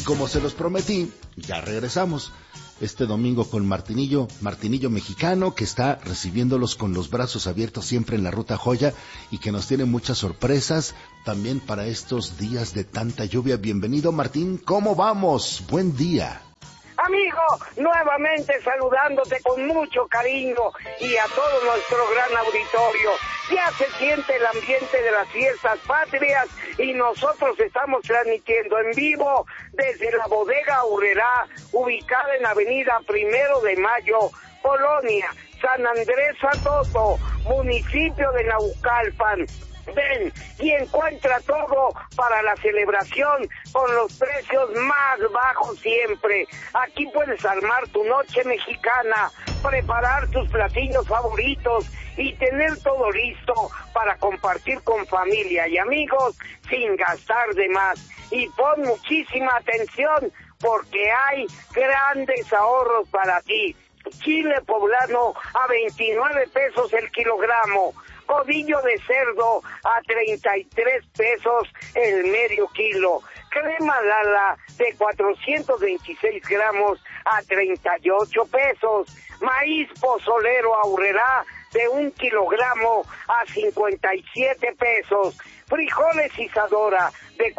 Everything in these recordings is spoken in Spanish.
como se los prometí, ya regresamos este domingo con Martinillo Mexicano, que está recibiéndolos con los brazos abiertos siempre en la Ruta Joya y que nos tiene muchas sorpresas también para estos días de tanta lluvia. Bienvenido, Martín, ¿cómo vamos? Buen día. Amigo, nuevamente saludándote con mucho cariño y a todo nuestro gran auditorio. Ya se siente el ambiente de las fiestas patrias y nosotros estamos transmitiendo en vivo desde la Bodega Aurrerá, ubicada en Avenida 1 de Mayo, Colonia San Andrés Atoto, municipio de Naucalpan. Ven y encuentra todo para la celebración con los precios más bajos siempre. Aquí puedes armar tu noche mexicana, preparar tus platillos favoritos y tener todo listo para compartir con familia y amigos sin gastar de más. Y pon muchísima atención porque hay grandes ahorros para ti. Chile poblano a 29 pesos el kilogramo. Codillo de cerdo a 33 pesos el medio kilo. Crema Lala de 426 gramos a 38 pesos. Maíz pozolero Aurrerá de 1 kilogramo a 57 pesos. Frijoles Isadora de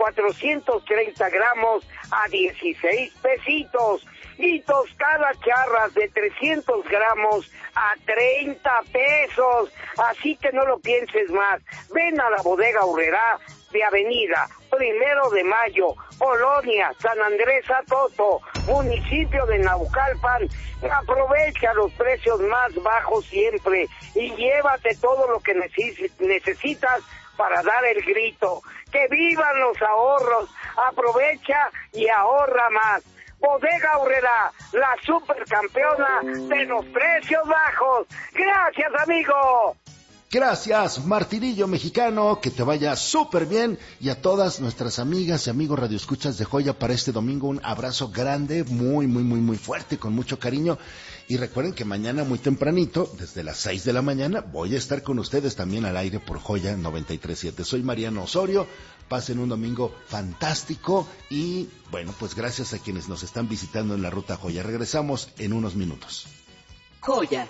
430 gramos a 16 pesitos. Y tostada charras de 300 gramos a 30 pesos. Así que no lo pienses más. Ven a la Bodega Aurrerá de Avenida 1 de Mayo, Colonia San Andrés Atoto, municipio de Naucalpan. Aprovecha los precios más bajos siempre y llévate todo lo que necesitas para dar el grito. ¡Que vivan los ahorros! Aprovecha y ahorra más. Bodega Aurrerá, la supercampeona de los precios bajos. ¡Gracias, amigo! Gracias, Martinillo Mexicano, que te vaya súper bien. Y a todas nuestras amigas y amigos radioescuchas de Joya para este domingo, un abrazo grande, muy fuerte, con mucho cariño. Y recuerden que mañana muy tempranito, desde las 6 de la mañana, voy a estar con ustedes también al aire por Joya 93.7. Soy Mariano Osorio. Pasen un domingo fantástico y, bueno, pues gracias a quienes nos están visitando en la Ruta Joya. Regresamos en unos minutos. Joya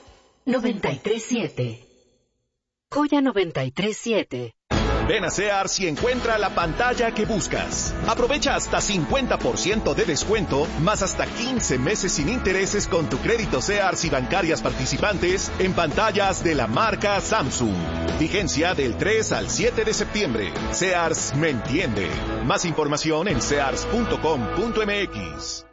93.7. Joya 93.7. Ven a Sears y encuentra la pantalla que buscas. Aprovecha hasta 50% de descuento, más hasta 15 meses sin intereses con tu crédito Sears y bancarias participantes en pantallas de la marca Samsung. Vigencia del 3 al 7 de septiembre. Sears me entiende. Más información en sears.com.mx.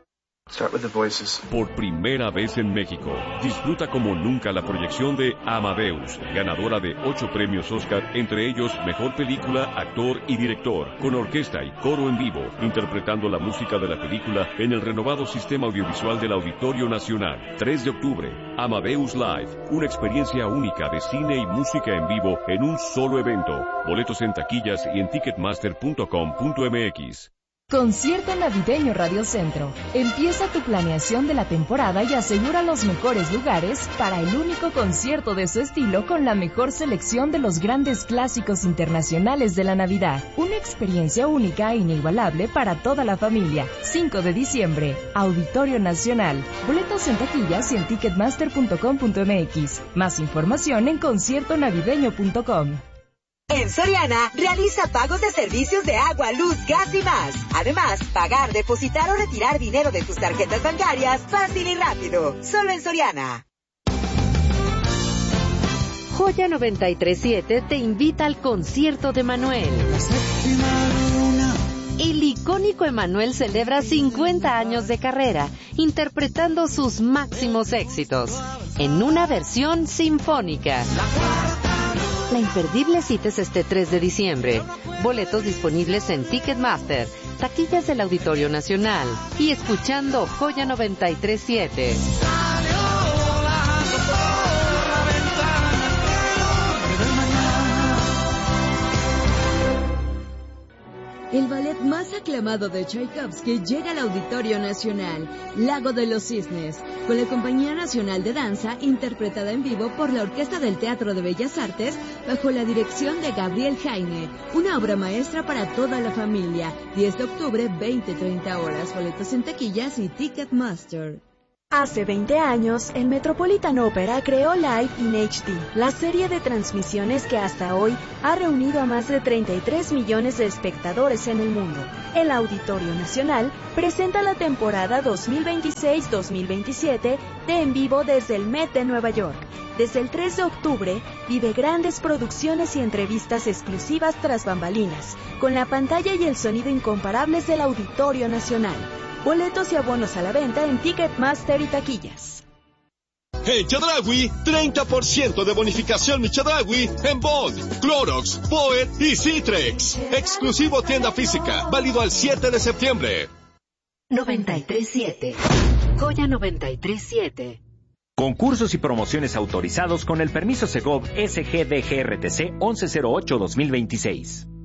Por primera vez en México, disfruta como nunca la proyección de Amadeus, ganadora de 8 premios Oscar, entre ellos Mejor Película, Actor y Director, con orquesta y coro en vivo, interpretando la música de la película en el renovado sistema audiovisual del Auditorio Nacional. 3 de octubre, Amadeus Live, una experiencia única de cine y música en vivo en un solo evento. Boletos en taquillas y en ticketmaster.com.mx. Concierto Navideño Radio Centro. Empieza tu planeación de la temporada y asegura los mejores lugares para el único concierto de su estilo con la mejor selección de los grandes clásicos internacionales de la Navidad. Una experiencia única e inigualable para toda la familia. 5 de diciembre, Auditorio Nacional. Boletos en taquillas y en ticketmaster.com.mx. Más información en conciertonavideño.com. En Soriana, realiza pagos de servicios de agua, luz, gas y más. Además, pagar, depositar o retirar dinero de tus tarjetas bancarias fácil y rápido. Solo en Soriana. Joya 93.7 te invita al concierto de Manuel. El icónico Emanuel celebra 50 años de carrera, interpretando sus máximos éxitos, en una versión sinfónica. La imperdible cita es este 3 de diciembre. Boletos disponibles en Ticketmaster, taquillas del Auditorio Nacional y escuchando Joya 93.7. El ballet más aclamado de Tchaikovsky llega al Auditorio Nacional, Lago de los Cisnes, con la Compañía Nacional de Danza, interpretada en vivo por la Orquesta del Teatro de Bellas Artes, bajo la dirección de Gabriel Jaime. Una obra maestra para toda la familia. 10 de octubre, 20-30 horas. Boletos en taquillas y Ticketmaster. Hace 20 años, el Metropolitan Opera creó Live in HD, la serie de transmisiones que hasta hoy ha reunido a más de 33 millones de espectadores en el mundo. El Auditorio Nacional presenta la temporada 2026-2027 de En Vivo desde el Met de Nueva York. Desde el 3 de octubre, vive grandes producciones y entrevistas exclusivas tras bambalinas, con la pantalla y el sonido incomparables del Auditorio Nacional. Boletos y abonos a la venta en Ticketmaster y taquillas. En Chedraui, 30% de bonificación mi Chedraui en Bond, Clorox, Poet y Citrex. Exclusivo tienda física, válido al 7 de septiembre. 93.7. Joya 93.7. Concursos y promociones autorizados con el permiso Segov SGDGRTC 1108-2026.